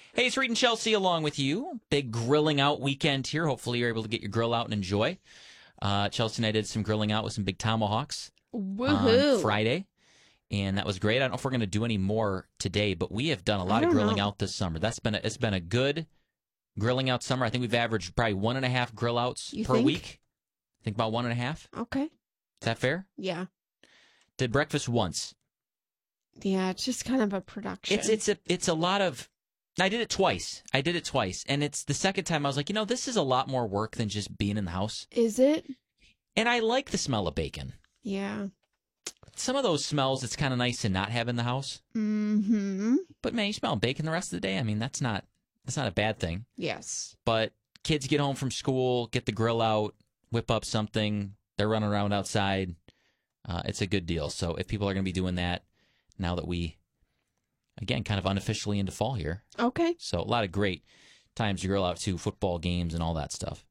Hey, it's Reed and Chelsea along with you. Big grilling out weekend here. Hopefully you're able to get your grill out and enjoy. Chelsea and I did some grilling out with some big tomahawks on Friday, and that was great. I don't know if we're going to do any more today, but we have done a lot of grilling out this summer. It's been a good grilling out summer. I think we've averaged probably 1.5 grill outs per week. I think about 1.5. Okay. Is that fair? Yeah. Did breakfast once. Yeah, it's just kind of a production. It's a lot of. I did it twice, and it's the second time I was like, this is a lot more work than just being in the house. Is it? And I like the smell of bacon. Yeah. Some of those smells, it's kind of nice to not have in the house. Mm-hmm. But man, you smell bacon the rest of the day. I mean, that's not a bad thing. Yes. But kids get home from school, get the grill out, whip up something. They're running around outside. It's a good deal. So if people are going to be doing that now that we, again, kind of unofficially into fall here. Okay. So a lot of great times to grill out to football games and all that stuff.